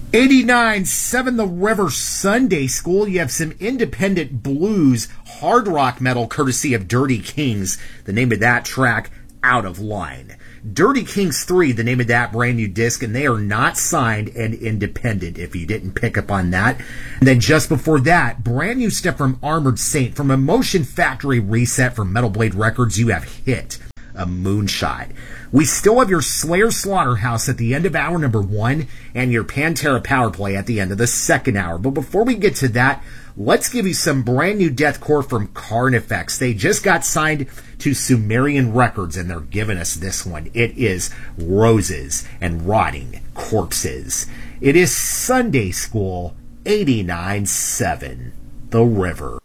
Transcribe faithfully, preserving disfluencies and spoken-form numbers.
eighty-nine seven The River Sunday School. You have some independent blues, hard rock metal courtesy of Dirty Kings. The name of that track, Out of Line. Dirty Kings three, the name of that brand new disc, and they are not signed and independent, if you didn't pick up on that. And then just before that, brand new stuff from Armored Saint. From Emotion Factory Reset from Metal Blade Records, you have Hit, a Moonshot. We still have your Slayer Slaughterhouse at the end of hour number one and your Pantera Power Play at the end of the second hour. But before we get to that, let's give you some brand new deathcore from Carnifex. They just got signed to Sumerian Records, and they're giving us this one. It is Roses and Rotting Corpses. It is Sunday School, eighty-nine seven The River.